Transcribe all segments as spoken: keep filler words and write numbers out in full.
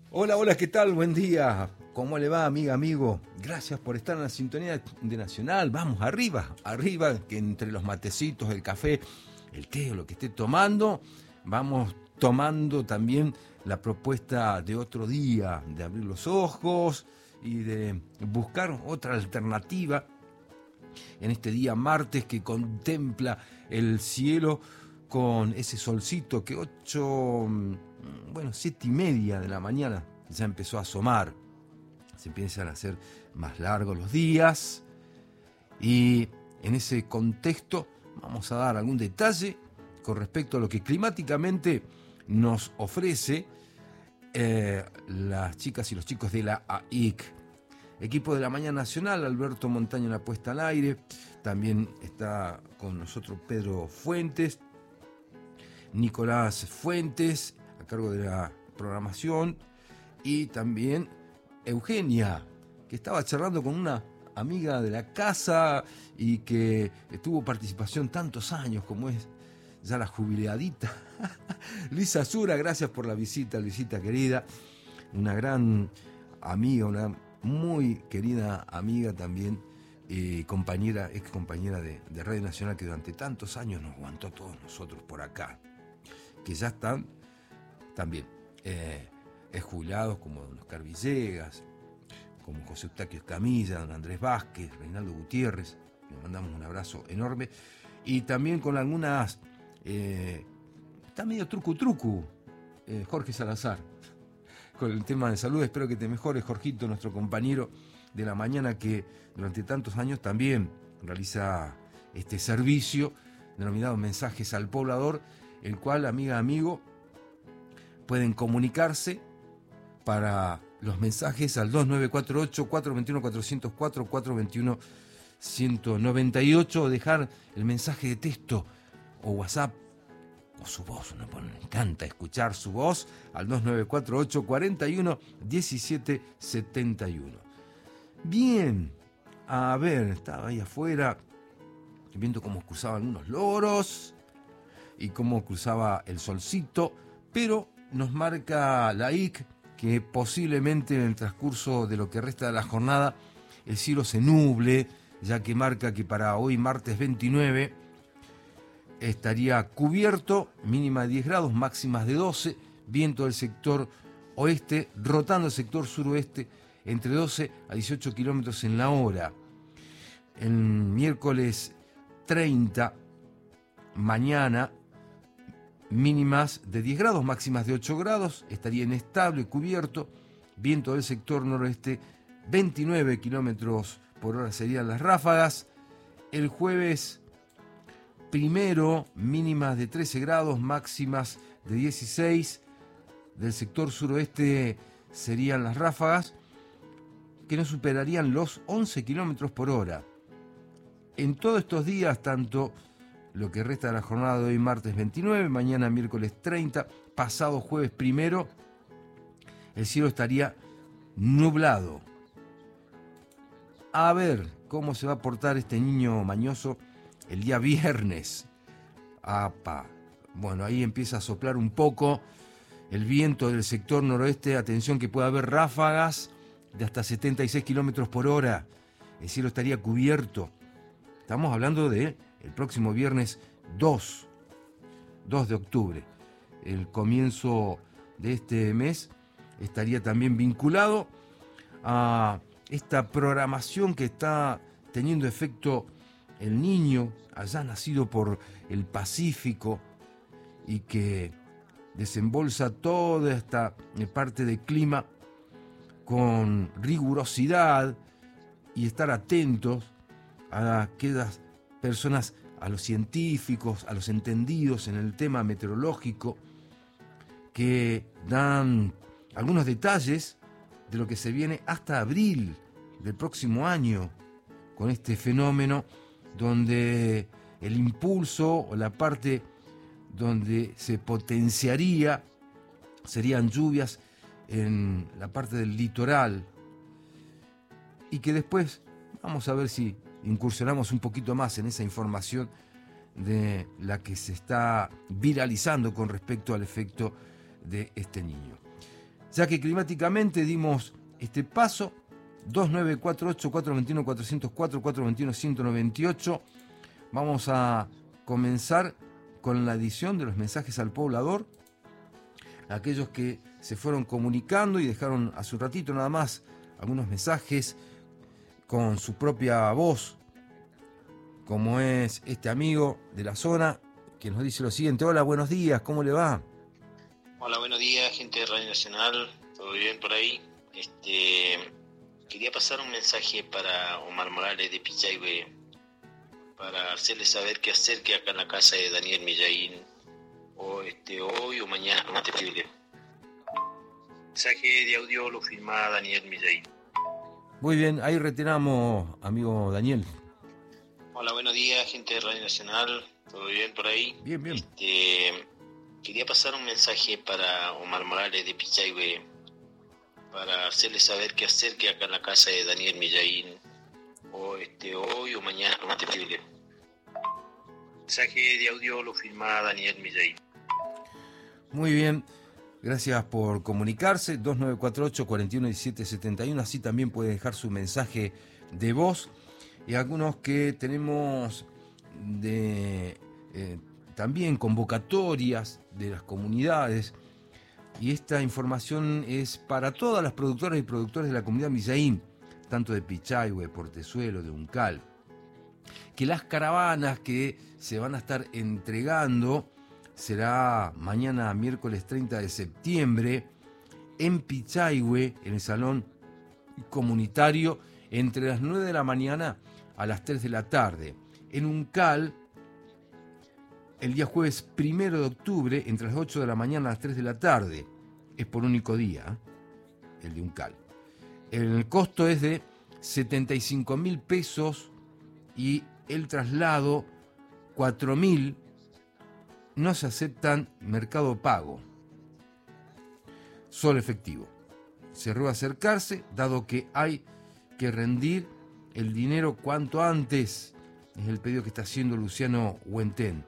Hola, hola, ¿qué tal? Buen día. ¿Cómo le va, amiga, amigo? Gracias por estar en la sintonía de Nacional. Vamos, arriba, arriba, que entre los matecitos, el café, el té o lo que esté tomando, vamos tomando también la propuesta de otro día, de abrir los ojos y de buscar otra alternativa en este día martes que contempla el cielo con ese solcito que ocho, bueno, siete y media de la mañana ya empezó a asomar. Se empiezan a hacer más largos los días y en ese contexto vamos a dar algún detalle con respecto a lo que climáticamente nos ofrece eh, las chicas y los chicos de la A I C. Equipo de la Mañana Nacional, Alberto Montaño en la puesta al aire. También está con nosotros Pedro Fuentes, Nicolás Fuentes, a cargo de la programación, y también Eugenia, que estaba charlando con una amiga de la casa y que tuvo participación tantos años como es ya la jubiladita. Luisa Sura, gracias por la visita, Luisita querida, una gran amiga, una muy querida amiga también, eh, compañera, ex compañera de, de Radio Nacional, que durante tantos años nos aguantó a todos nosotros por acá, que ya están también eh, jubilados, como don Oscar Villegas, como José Eustaquio Escamilla, don Andrés Vázquez, Reinaldo Gutiérrez. Le mandamos un abrazo enorme. Y también con algunas, eh, está medio trucu trucu, eh, Jorge Salazar, con el tema de salud. Espero que te mejores, Jorgito, nuestro compañero de la mañana, que durante tantos años también realiza este servicio denominado Mensajes al Poblador, el cual, amiga, amigo, pueden comunicarse para los mensajes al dos nueve cuatro ocho, cuatro dos uno, cuatro cero cuatro, cuatro dos uno, uno nueve ocho, o dejar el mensaje de texto o WhatsApp o su voz. Nos encanta escuchar su voz al dos nueve cuatro ocho, cuatro uno, uno siete siete uno. Bien, a ver, estaba ahí afuera viendo cómo cruzaban unos loros y cómo cruzaba el solcito, pero nos marca la I C que posiblemente en el transcurso de lo que resta de la jornada el cielo se nuble, ya que marca que para hoy martes veintinueve estaría cubierto, mínima de diez grados, máximas de doce, viento del sector oeste, rotando el sector suroeste entre doce a dieciocho kilómetros en la hora. El miércoles treinta, mañana, mínimas de diez grados, máximas de ocho grados, estaría inestable, cubierto, viento del sector noroeste, veintinueve kilómetros por hora serían las ráfagas. El jueves primero, mínimas de trece grados, máximas de dieciséis, del sector suroeste serían las ráfagas, que no superarían los once kilómetros por hora. En todos estos días, tanto lo que resta de la jornada de hoy, martes veintinueve, mañana miércoles treinta, pasado jueves primero, el cielo estaría nublado. A ver cómo se va a portar este niño mañoso el día viernes. Apa. Bueno, ahí empieza a soplar un poco el viento del sector noroeste. Atención que puede haber ráfagas de hasta setenta y seis kilómetros por hora. El cielo estaría cubierto. Estamos hablando de el próximo viernes dos de octubre. El comienzo de este mes estaría también vinculado a esta programación que está teniendo efecto el Niño, allá nacido por el Pacífico, y que desembolsa toda esta parte del clima con rigurosidad y estar atentos a aquellas personas, a los científicos, a los entendidos en el tema meteorológico, que dan algunos detalles de lo que se viene hasta abril del próximo año con este fenómeno, donde el impulso o la parte donde se potenciaría serían lluvias en la parte del litoral, y que después vamos a ver si incursionamos un poquito más en esa información de la que se está viralizando con respecto al efecto de este niño. ya que climáticamente dimos este paso. Dos nueve cuatro ocho, cuatro dos uno, cuatro cero cuatro, cuatro dos uno, uno nueve ocho. Vamos a comenzar con la edición de los mensajes al poblador. Aquellos que se fueron comunicando y dejaron hace un ratito nada más algunos mensajes con su propia voz, como es este amigo de la zona que nos dice lo siguiente. Hola, buenos días, ¿cómo le va? Hola, buenos días, gente de Radio Nacional, ¿todo bien por ahí? Este, quería pasar un mensaje para Omar Morales de Pichayhue, para hacerle saber qué hacer que acá en la casa de Daniel Millaín, o este, hoy o mañana, lo más posible. Mensaje de audio lo firma Daniel Millaín. Muy bien, ahí retiramos, amigo Daniel. Hola, buenos días, gente de Radio Nacional, ¿todo bien por ahí? Bien, bien. Este, quería pasar un mensaje para Omar Morales de Pichayhue, para hacerle saber qué hacer que acá en la casa de Daniel Millaín, o este, hoy o mañana, lo más posible. Mensaje de audio lo firma Daniel Millaín. Muy bien, gracias por comunicarse. Dos nueve cuatro ocho, cuatro uno uno siete siete uno, así también puede dejar su mensaje de voz. Y algunos que tenemos de eh, también convocatorias de las comunidades. Y esta información es para todas las productoras y productores de la comunidad Millaín, tanto de Pichayhue, Portezuelo, de Uncal, que las caravanas que se van a estar entregando será mañana miércoles treinta de septiembre en Pichayhue, en el salón comunitario, entre las nueve de la mañana a las tres de la tarde. En Uncal, el día jueves primero de octubre, entre las ocho de la mañana a las tres de la tarde. Es por único día, ¿eh? El de Uncal. El costo es de setenta y cinco mil pesos y el traslado cuatro mil. No se aceptan Mercado Pago, solo efectivo. Se ruega acercarse, dado que hay que rendir el dinero cuanto antes. Es el pedido que está haciendo Luciano Huentén.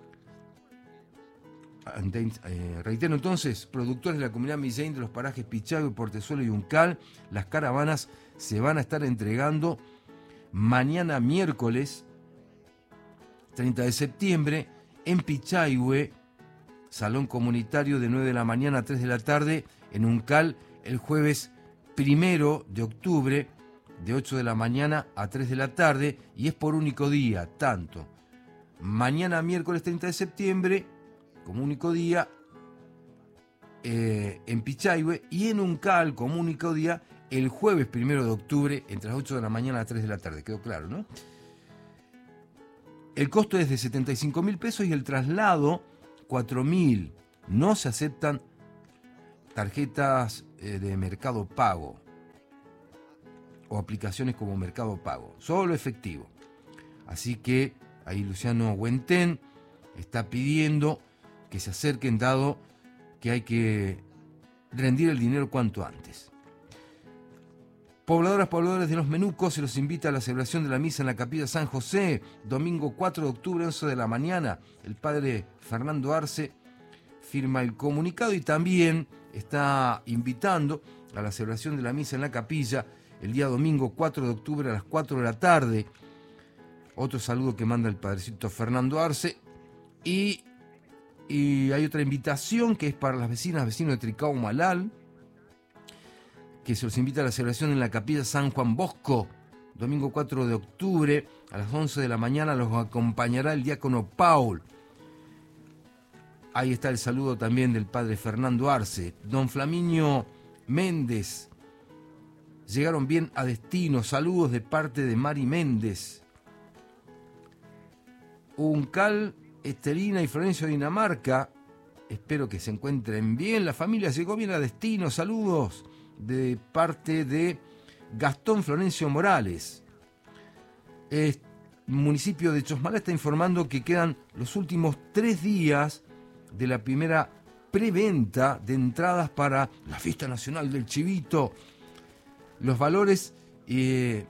Eh, reitero entonces, productores de la comunidad Millaín de los parajes Pichayhue, Portezuelo y Uncal, las caravanas se van a estar entregando mañana miércoles treinta de septiembre en Pichayhue, salón comunitario de nueve de la mañana a tres de la tarde, en Uncal el jueves primero de octubre de ocho de la mañana a tres de la tarde, y es por único día, tanto mañana miércoles treinta de septiembre como único día eh, en Pichayhue, y en Uncal como único día el jueves primero de octubre entre las ocho de la mañana a las tres de la tarde. ¿Quedó claro, no? El costo es de setenta y cinco mil pesos y el traslado cuatro mil. No se aceptan tarjetas eh, de Mercado Pago o aplicaciones como Mercado Pago, solo efectivo. Así que ahí Luciano Huentén está pidiendo que se acerquen, dado que hay que rendir el dinero cuanto antes. Pobladoras, pobladores de Los Menucos, se los invita a la celebración de la misa en la Capilla San José, domingo cuatro de octubre, once de la mañana. El padre Fernando Arce firma el comunicado y también está invitando a la celebración de la misa en la capilla el día domingo cuatro de octubre a las cuatro de la tarde. Otro saludo que manda el padrecito Fernando Arce. Y, y hay otra invitación que es para las vecinas, vecinos de Tricao Malal, que se los invita a la celebración en la capilla San Juan Bosco, domingo cuatro de octubre, a las once de la mañana. Los acompañará el diácono Paul. Ahí está el saludo también del padre Fernando Arce. Don Flaminio Méndez, llegaron bien a destino, saludos de parte de Mari Méndez. Uncal, Estelina y Florencio de Dinamarca, espero que se encuentren bien. La familia llegó bien a destino, saludos de parte de Gastón Florencio Morales. El municipio de Chosmalal está informando que quedan los últimos tres días de la primera preventa de entradas para la Fiesta Nacional del Chivito. Los valores eh,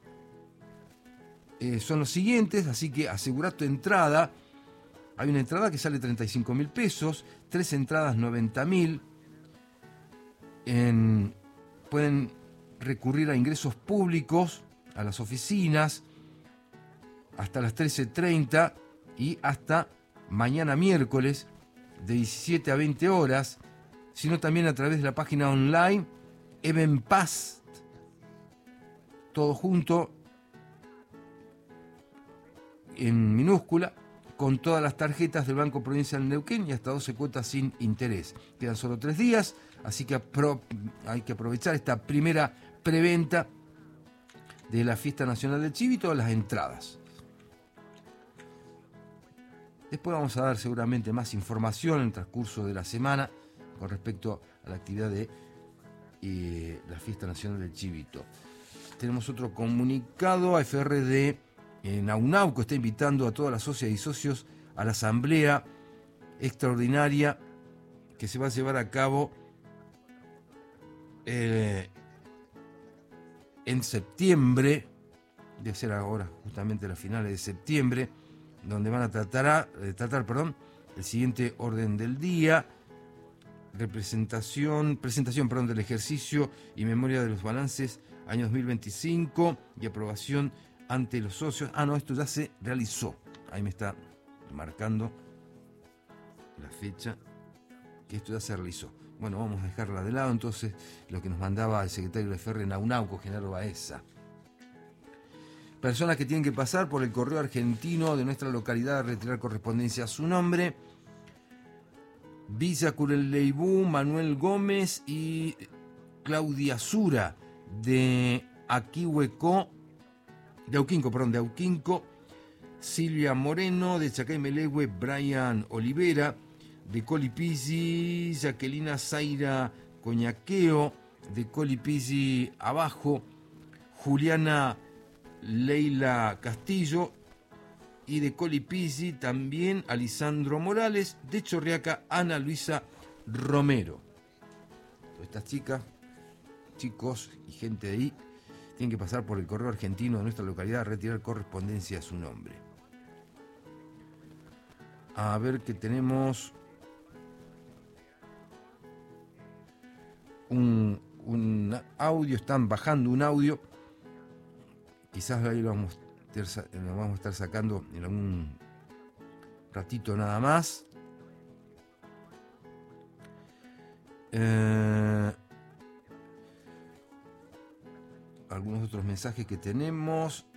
eh, son los siguientes, así que asegura tu entrada. Hay una entrada que sale treinta y cinco mil pesos, tres entradas noventa mil, en, pueden recurrir a ingresos públicos, a las oficinas, hasta las trece treinta y hasta mañana miércoles de diecisiete a veinte horas, sino también a través de la página online Evenpast, todo junto en minúscula, con todas las tarjetas del Banco Provincial de Neuquén y hasta doce cuotas sin interés. Quedan solo tres días, así que apro- hay que aprovechar esta primera preventa de la Fiesta Nacional del Chivo y todas las entradas. Después vamos a dar seguramente más información en el transcurso de la semana con respecto a la actividad de eh, la Fiesta Nacional del Chivito. Tenemos otro comunicado. A F R D en Naunauco está invitando a todas las socias y socios a la asamblea extraordinaria que se va a llevar a cabo eh, en septiembre, debe ser ahora justamente a finales de septiembre, donde van a tratar, eh, tratar perdón, el siguiente orden del día: representación, presentación perdón, del ejercicio y memoria de los balances año dos mil veinticinco y aprobación ante los socios. Ah, no, esto ya se realizó. Ahí me está marcando la fecha que esto ya se realizó. Bueno, vamos a dejarla de lado entonces, lo que nos mandaba el secretario de F R Naunauco, Genaro Baeza. Personas que tienen que pasar por el correo argentino de nuestra localidad a retirar correspondencia a su nombre: Villa Cureleibú, Manuel Gómez y Claudia Sura de Aquihueco, de Auquinco, perdón, de Auquinco, Silvia Moreno de Chacaimelegüe, Brian Olivera de Colipizzi, Jacquelina Zaira Coñaqueo de Colipizzi Abajo, Juliana Leila Castillo, y de Colipizzi también Alisandro Morales, de Chorriaca Ana Luisa Romero. Todas estas chicas, chicos y gente de ahí tienen que pasar por el correo argentino de nuestra localidad a retirar correspondencia a su nombre. A ver que tenemos un, un audio, están bajando un audio, quizás ahí lo vamos, lo vamos a estar sacando en algún ratito nada más. Eh, algunos otros mensajes que tenemos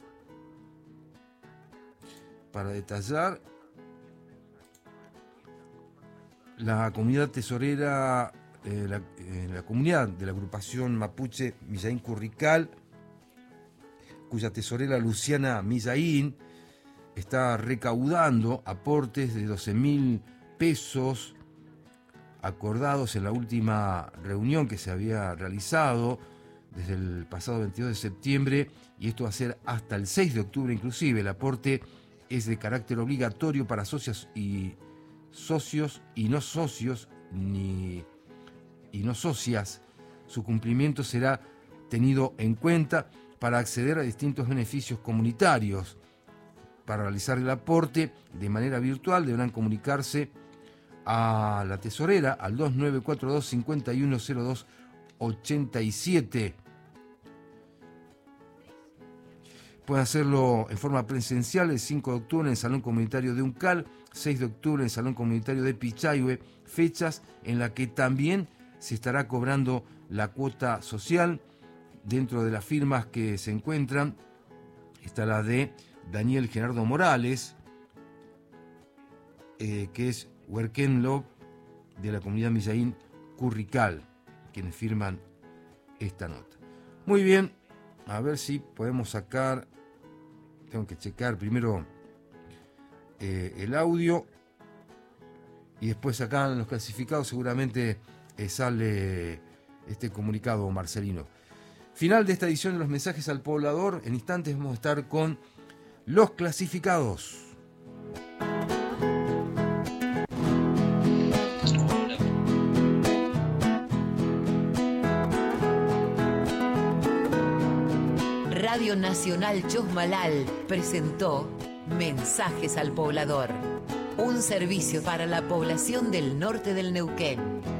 para detallar. La comunidad tesorera, eh, la, eh, la comunidad de la agrupación mapuche Millaín Currical, cuya tesorera Luciana Millaín está recaudando aportes de doce mil pesos acordados en la última reunión que se había realizado desde el pasado veintidós de septiembre, y esto va a ser hasta el seis de octubre inclusive. El aporte es de carácter obligatorio para socios y socios y no socios ni y no socias. Su cumplimiento será tenido en cuenta para acceder a distintos beneficios comunitarios. Para realizar el aporte de manera virtual deberán comunicarse a la tesorera al dos nueve cuatro dos, cinco uno cero dos, ocho siete. Pueden hacerlo en forma presencial el cinco de octubre en el Salón Comunitario de Uncal, seis de octubre en el Salón Comunitario de Pichayhue, fechas en las que también se estará cobrando la cuota social. Dentro de las firmas que se encuentran está la de Daniel Gerardo Morales, eh, que es Huerquén Lop de la comunidad Millaín Currical, quienes firman esta nota. Muy bien, a ver si podemos sacar, tengo que checar primero eh, el audio y después acá en los clasificados seguramente eh, sale este comunicado, Marcelino. Final de esta edición de los mensajes al poblador. En instantes vamos a estar con los clasificados. Radio Nacional Chosmalal presentó Mensajes al Poblador, un servicio para la población del norte del Neuquén.